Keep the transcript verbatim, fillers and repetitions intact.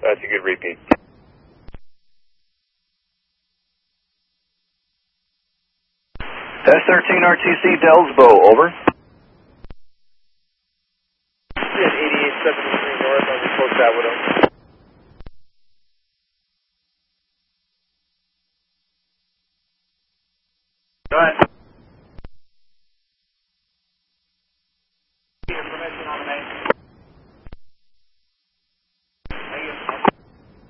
That's a good repeat. S thirteen R T C Delsbo, over.